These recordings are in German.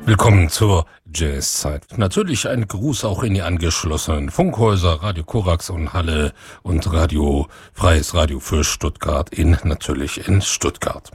Willkommen zur Jazzzeit. Natürlich ein Gruß auch in die angeschlossenen Funkhäuser, Radio Korax und Halle und Freies Radio für Stuttgart natürlich in Stuttgart.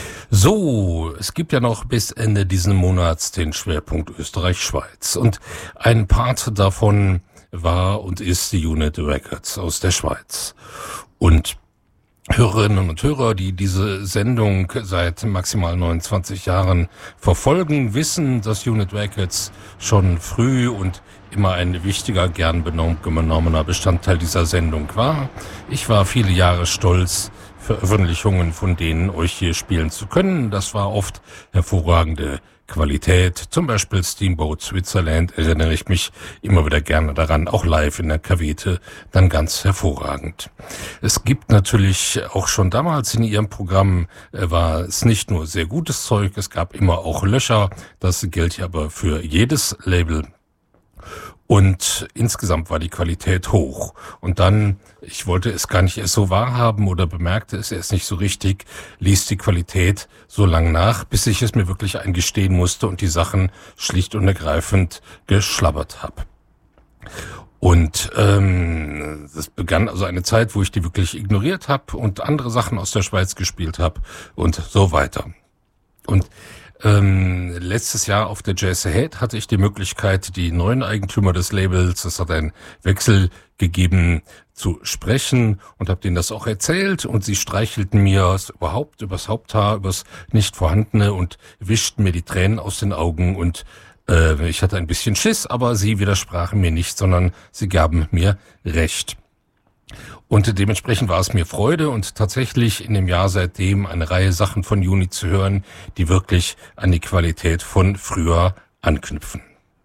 So, es gibt ja noch bis Ende diesen Monats den Schwerpunkt Österreich-Schweiz und ein Part davon war und ist die Unit Records aus der Schweiz. Und Hörerinnen und Hörer, die diese Sendung seit maximal 29 Jahren verfolgen, wissen, dass Unit Records schon früh und immer ein wichtiger, gern genommener Bestandteil dieser Sendung war. Ich war viele Jahre stolz, Veröffentlichungen von denen euch hier spielen zu können. Das war oft hervorragende Qualität, zum Beispiel Steamboat Switzerland, erinnere ich mich immer wieder gerne daran, auch live in der Kavete, dann ganz hervorragend. Es gibt natürlich auch schon damals in ihrem Programm, war es nicht nur sehr gutes Zeug, es gab immer auch Löcher, das gilt ja aber für jedes Label. Und insgesamt war die Qualität hoch. Und dann, ich wollte es gar nicht erst so wahrhaben oder bemerkte es erst nicht so richtig, ließ die Qualität so lang nach, bis ich es mir wirklich eingestehen musste und die Sachen schlicht und ergreifend geschlabbert habe. Und das begann also eine Zeit, wo ich die wirklich ignoriert habe und andere Sachen aus der Schweiz gespielt habe und so weiter. Und letztes Jahr auf der Jazz Ahead hatte ich die Möglichkeit, die neuen Eigentümer des Labels, es hat einen Wechsel gegeben, zu sprechen und habe denen das auch erzählt und sie streichelten mir übers Haupthaar, übers Nicht-Vorhandene und wischten mir die Tränen aus den Augen und ich hatte ein bisschen Schiss, aber sie widersprachen mir nicht, sondern sie gaben mir Recht. Und dementsprechend war es mir Freude und tatsächlich in dem Jahr seitdem eine Reihe Sachen von Uni zu hören, die wirklich an die Qualität von früher anknüpfen.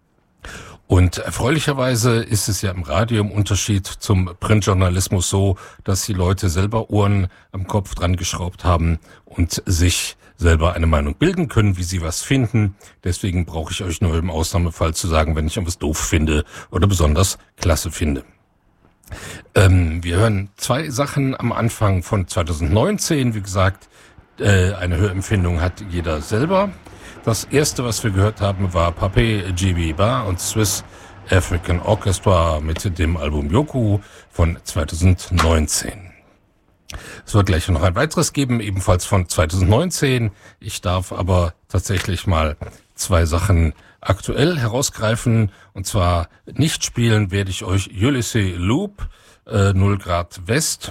Und erfreulicherweise ist es ja im Radio im Unterschied zum Printjournalismus so, dass die Leute selber Ohren am Kopf dran geschraubt haben und sich selber eine Meinung bilden können, wie sie was finden. Deswegen brauche ich euch nur im Ausnahmefall zu sagen, wenn ich etwas doof finde oder besonders klasse finde. Wir hören zwei Sachen am Anfang von 2019. Wie gesagt, eine Hörempfindung hat jeder selber. Das erste, was wir gehört haben, war Pape Djiby Ba und Swiss African Orchestra mit dem Album Yoku von 2019. Es wird gleich noch ein weiteres geben, ebenfalls von 2019. Ich darf aber tatsächlich mal zwei Sachen aktuell herausgreifen. Und zwar nicht spielen werde ich euch Ulysses Loop, 0 Grad West.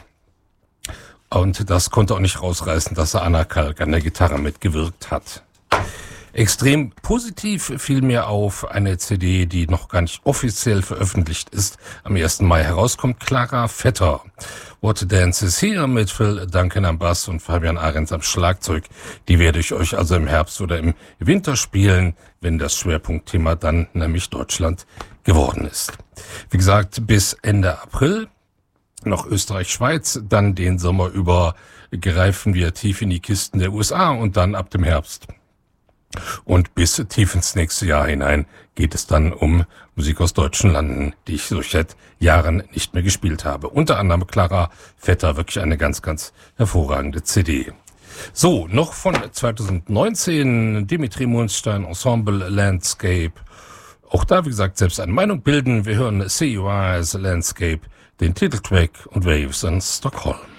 Und das konnte auch nicht rausreißen, dass Anna Kalk an der Gitarre mitgewirkt hat. Extrem positiv fiel mir auf eine CD, die noch gar nicht offiziell veröffentlicht ist, am 1. Mai herauskommt, Clara Vetter. What Dance Is Here mit Phil Duncan am Bass und Fabian Ahrens am Schlagzeug. Die werde ich euch also im Herbst oder im Winter spielen, wenn das Schwerpunktthema dann nämlich Deutschland geworden ist. Wie gesagt, bis Ende April noch Österreich-Schweiz, dann den Sommer über greifen wir tief in die Kisten der USA und dann ab dem Herbst. Und bis tief ins nächste Jahr hinein geht es dann um Musik aus deutschen Landen, die ich so seit Jahren nicht mehr gespielt habe. Unter anderem Clara Vetter, wirklich eine ganz, ganz hervorragende CD. So, noch von 2019, Dimitri Munstein Ensemble Landscape. Auch da, wie gesagt, selbst eine Meinung bilden. Wir hören CUI's Landscape, den Titeltrack und Waves in Stockholm.